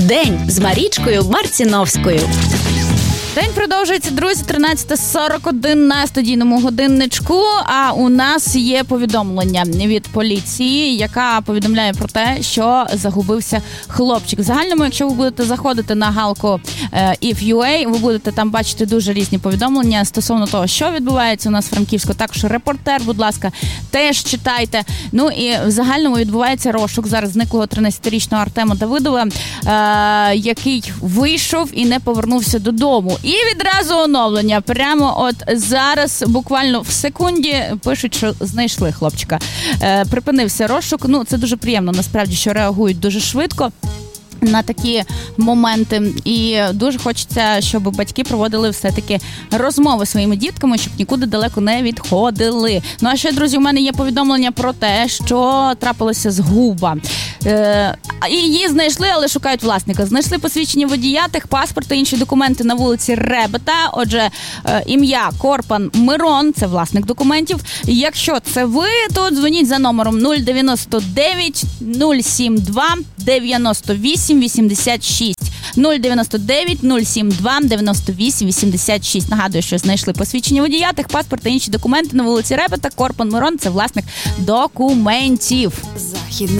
День з Марічкою Марціновською. День продовжується, друзі, 13:41 на студійному годинничку, а у нас є повідомлення від поліції, яка повідомляє про те, що загубився хлопчик. В загальному, якщо ви будете заходити на галку If.ua, ви будете там бачити дуже різні повідомлення стосовно того, що відбувається у нас в Франківську. Також репортер, будь ласка, теж читайте. Ну і в загальному відбувається розшук зараз зниклого 13-річного Артема Давидова, який вийшов і не повернувся додому. І відразу оновлення. Прямо от зараз, буквально в секунді, пишуть, що знайшли хлопчика. Припинився розшук. Ну, це дуже приємно, насправді, що реагують дуже швидко на такі моменти. І дуже хочеться, щоб батьки проводили все-таки розмови зі своїми дітками, щоб нікуди далеко не відходили. Ну, а ще, друзі, у мене є повідомлення про те, що трапилася згуба. Її знайшли, але шукають власника. Знайшли посвідчення водія, техпаспорт та інші документи на вулиці Ребета. Отже, ім'я Корпан Мирон, це власник документів. Якщо це ви, то дзвоніть за номером 099 072 98 86. 099 072 98 86. Нагадую, що знайшли посвідчення водія, техпаспорт та інші документи на вулиці Ребета. Корпан Мирон – це власник документів. Західне